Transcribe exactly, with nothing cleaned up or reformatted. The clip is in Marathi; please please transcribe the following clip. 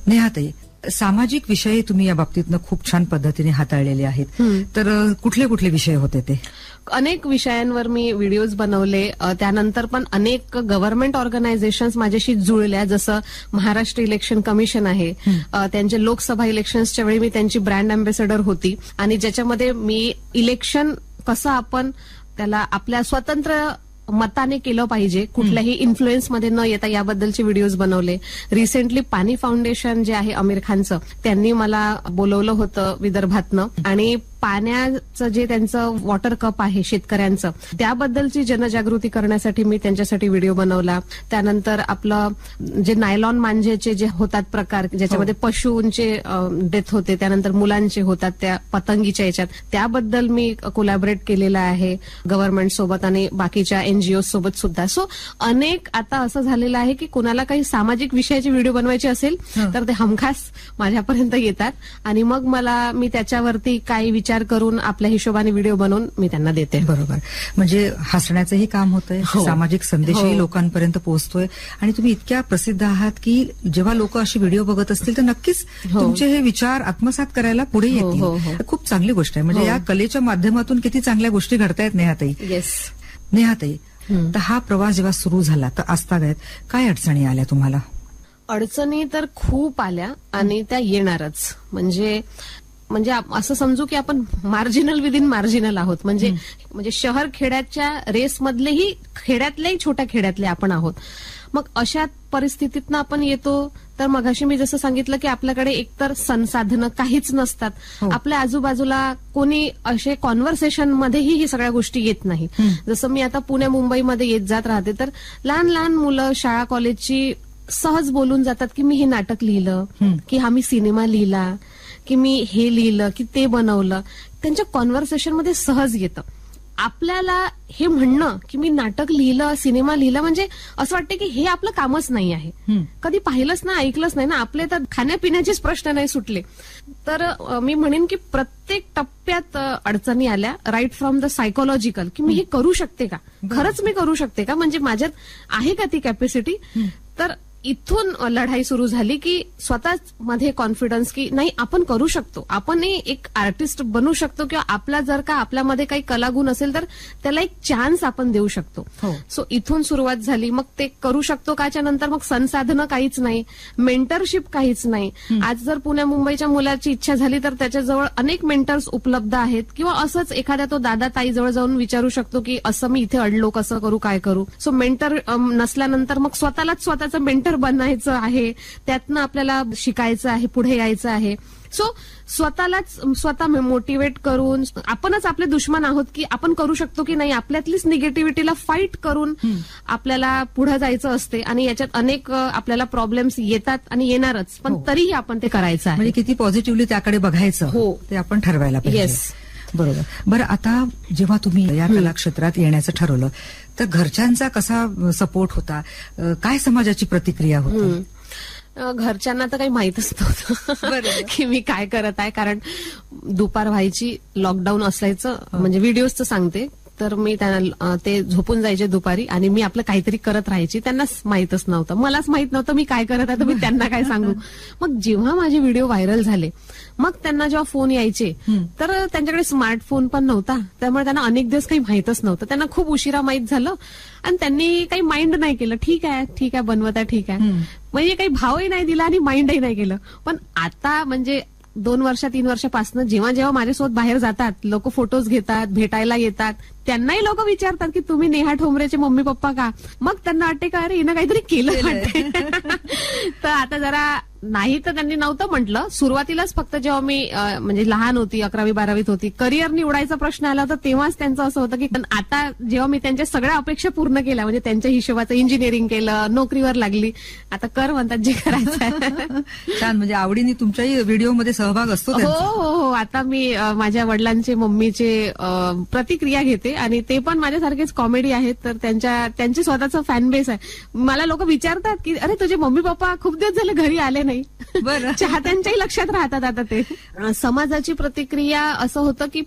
नेहाताई, सामाजिक विषय तुम्ही या बाबतीतनं खूप छान पद्धतीने हाताळलेले आहेत. तर कुठले कुठले विषय होते ते? अनेक विषयांवर मी व्हिडिओज बनवले. त्यानंतर पण अनेक गव्हर्नमेंट ऑर्गनायझेशन्स माझ्याशी जुळल्या, जसं महाराष्ट्र इलेक्शन कमिशन आहे. त्यांचे लोकसभा इलेक्शन्सच्या वेळी मी त्यांची ब्रँड अँबॅसेडर होती आणि ज्याच्यामध्ये मी इलेक्शन कसं आपण त्याला आपल्या स्वतंत्र मताने केलं पाहिजे, कुठल्याही इन्फ्लुएन्समध्ये न येता, याबद्दलचे व्हिडिओज बनवले. रिसेंटली पाणी फाउंडेशन जे आहे आमिर खानचं, त्यांनी मला बोलवलं होतं विदर्भातनं आणि पाण्याचं जे त्यांचं वॉटर कप आहे शेतकऱ्यांचं, त्याबद्दलची जनजागृती करण्यासाठी मी त्यांच्यासाठी व्हिडिओ बनवला. त्यानंतर आपलं जे नायलॉन मांजेचे जे होतात प्रकार, ज्याच्यामध्ये पशूंचे डेथ होते, त्यानंतर मुलांचे होतात त्या पतंगीच्या याच्यात, त्याबद्दल मी कोलॅबरेट केलेला आहे गव्हर्नमेंट सोबत आणि बाकीच्या एनजीओ सोबत सुद्धा. सो अनेक आता असं झालेलं आहे की कोणाला काही सामाजिक विषयाची व्हिडिओ बनवायची असेल तर ते हमखास माझ्यापर्यंत येतात आणि मग मला मी त्याच्यावरती काही विचार करून आपल्या हिशोबाने व्हिडिओ बनवून मी त्यांना देते. बरोबर. म्हणजे हसण्याचंही काम होतंय, सामाजिक संदेशही लोकांपर्यंत पोहोचतोय आणि तुम्ही इतक्या प्रसिद्ध आहात की जेव्हा लोक अशी व्हिडिओ बघत असतील तर नक्कीच तुमचे हे विचार आत्मसात करायला पुढे येतील. खूप चांगली गोष्ट आहे. म्हणजे या कलेच्या माध्यमातून किती चांगल्या गोष्टी घडतायत नेहाताई. येस नेहाताई, तर हा प्रवास जेव्हा सुरू झाला तर आजतागायत काय अडचणी आल्या तुम्हाला? अडचणी तर खूप आल्या आणि त्या येणारच. म्हणजे म्हणजे असं समजू की आपण मार्जिनल विदिन मार्जिनल आहोत. म्हणजे म्हणजे शहर खेड्याच्या रेसमधलेही खेड्यातलेही छोट्या खेड्यातले आपण आहोत. मग अशा परिस्थितीतनं आपण येतो तर मगाशी मी जसं सांगितलं की आपल्याकडे एकतर संसाधनं काहीच नसतात. आपल्या आजूबाजूला कोणी असे कॉन्व्हर्सेशन मध्येही ही सगळ्या गोष्टी येत नाही. जसं मी आता पुणे मुंबईमध्ये येत जात राहते तर लहान लहान मुलं शाळा कॉलेजची सहज बोलून जातात की मी हे नाटक लिहिलं, की हा मी सिनेमा लिहिला, की मी हे लिहिलं, की ते बनवलं. त्यांच्या कॉन्व्हर्सेशनमध्ये सहज येतं. आपल्याला हे म्हणणं की मी नाटक लिहिलं, सिनेमा लिहिला, म्हणजे असं वाटतं की हे आपलं कामच नाही आहे. कधी पाहिलंच ना, ऐकलंच नाही ना, आपले तर खाण्यापिण्याचेच प्रश्न नाही सुटले. तर मी म्हणेन की प्रत्येक टप्प्यात अडचणी आल्या, राईट फ्रॉम द सायकोलॉजिकल, की मी हे करू शकते का, खरंच मी करू शकते का, म्हणजे माझ्यात आहे का ती कॅपॅसिटी. तर इथून लढाई सुरू झाली की स्वतःच मध्ये कॉन्फिडन्स की नाही आपण करू शकतो, आपण एक आर्टिस्ट बनू शकतो, किंवा आपला जर का आपल्यामध्ये काही कलागुण असेल तर त्याला एक चान्स आपण देऊ शकतो. सो इथून सुरुवात झाली. मग ते करू शकतो काच्या नंतर मग संसाधनं काहीच नाही, मेंटरशिप काहीच नाही. आज जर पुण्या मुंबईच्या मुलाची इच्छा झाली तर त्याच्याजवळ अनेक मेंटर्स उपलब्ध आहेत, किंवा असंच एखाद्या तो दादा ताई जवळ जाऊन विचारू शकतो की असं मी इथे अडलो, कसं करू, काय करू. सो मेंटर नसल्यानंतर मग स्वतःलाच स्वतःचं मेंटर बनायचं आहे, त्यातनं आपल्याला शिकायचं आहे, पुढे यायचं आहे. सो स्वतःलाच स्वतः मोटिवेट करून, आपणच आपले दुश्मन आहोत की आपण करू शकतो की नाही, आपल्यातलीच निगेटिव्हिटीला फाईट करून आपल्याला पुढे जायचं असते. आणि याच्यात अनेक आपल्याला प्रॉब्लेम्स येतात आणि येणारच, पण तरीही आपण ते करायचं आहे. म्हणजे किती पॉझिटिव्हली त्याकडे बघायचं हो ते आपण ठरवायला पाहिजे. येस बरोबर. बरं, आता जेव्हा तुम्ही या कला क्षेत्रात येण्याचं ठरवलं तर घरच्यांचा कसा सपोर्ट होता, काय समाजाची प्रतिक्रिया होती? घरच्यांना तर काही माहीतच नव्हतं की मी काय करत आहे, कारण दुपार व्हायची, लॉकडाऊन असायचं. म्हणजे व्हिडिओजचं सांगते तर मी त्यांना, ते झोपून जायचे दुपारी आणि मी आपलं काहीतरी करत राहायची. त्यांनाच माहीतच नव्हतं, मलाच माहित नव्हतं मी काय करत आहे, तर मी त्यांना काय सांगू. मग जेव्हा माझे व्हिडिओ व्हायरल झाले, मग त्यांना जेव्हा फोन यायचे तर त्यांच्याकडे स्मार्टफोन पण नव्हता, त्यामुळे त्यांना अनेक दिवस काही माहीतच नव्हतं. त्यांना खूप उशिरा माहीत झालं आणि त्यांनी काही माइंड नाही केलं. ठीक आहे ठीक आहे बनवत आहे, ठीक आहे, म्हणजे काही भावही नाही दिला आणि माइंडही नाही केलं. पण आता म्हणजे दोन वर्ष तीन वर्षापासून जेव्हा जेव्हा माझ्यासोबत बाहेर जातात, लोक फोटोज घेतात, भेटायला येतात, त्यांनाही लोक विचारतात की तुम्ही नेहा ठोंबरेचे मम्मी पप्पा का. मग त्यांना वाटते का अरे हिनं काहीतरी केलं वाटते. तर आता जरा नाही तर त्यांनी नव्हतं म्हटलं सुरुवातीलाच, फक्त जेव्हा मी म्हणजे लहान होती, अकरावी बारावीत होती, करिअर निवडायचा प्रश्न आला तर तेव्हाच त्यांचं असं होतं की आता जेव्हा मी त्यांच्या सगळ्या अपेक्षा पूर्ण केल्या, म्हणजे त्यांच्या हिशोबाचं इंजिनिअरिंग केलं, नोकरीवर लागली, आता कर म्हणतात जे करायचं. छान. म्हणजे आवडीने तुमच्याही व्हिडिओमध्ये सहभाग असतो? हो हो हो. आता मी माझ्या वडिलांचे मम्मीचे प्रतिक्रिया घेते आणि ते पण माझ्यासारखेच कॉमेडी आहेत, तर त्यांच्या त्यांचे स्वतःचं फॅन बेस आहे. मला लोक विचारतात की अरे तुझे मम्मी पप्पा खूप दिवस झाले घरी आले नाही. बरं. चाहत्यांच्याही लक्षात राहतात आता ते. समाजाची प्रतिक्रिया असं होतं की